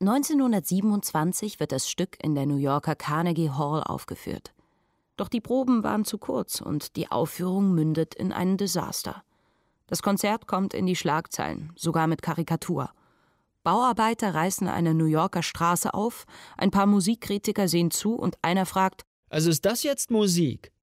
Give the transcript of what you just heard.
1927 wird das Stück in der New Yorker Carnegie Hall aufgeführt. Doch die Proben waren zu kurz und die Aufführung mündet in ein Desaster. Das Konzert kommt in die Schlagzeilen, sogar mit Karikatur. Bauarbeiter reißen eine New Yorker Straße auf, ein paar Musikkritiker sehen zu und einer fragt: Also ist das jetzt Musik?